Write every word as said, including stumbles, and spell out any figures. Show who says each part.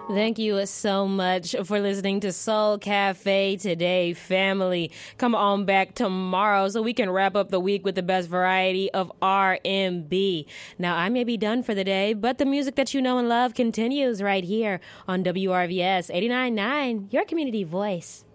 Speaker 1: Thank you so much for listening to Soul Cafe today, family. Come on back tomorrow so we can wrap up the week with the best variety of R and B. Now, I may be done for the day, but the music that you know and love continues right here on W R V S eighty-nine point nine, your community voice.